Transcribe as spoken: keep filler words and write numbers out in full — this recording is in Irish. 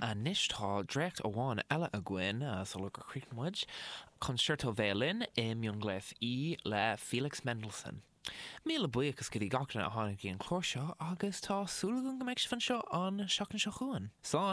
a níos tá dréacht amháin eile a gcuin sa lugur Creekmuid concerto violin i mionglaith í le Felix Mendelssohn. Míle buíochas go dtí gacna a tháinig í an chlór seo agus tá súlagan go mbeidh fan seo an seachtain seo chuan. Slán.